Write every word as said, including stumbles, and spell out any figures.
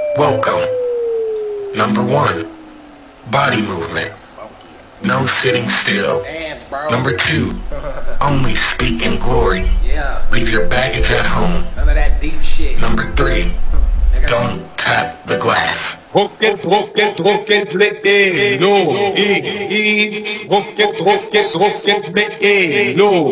Welcome. Number one, body movement. No sitting still. Dance, bro. Number two, only speak in glory. Yeah. Leave your baggage at home. None of that deep shit. Number three, don't tap the glass. Rocket, rocket, rocket, play, no, e, e, rocket, rocket, rocket, play, no.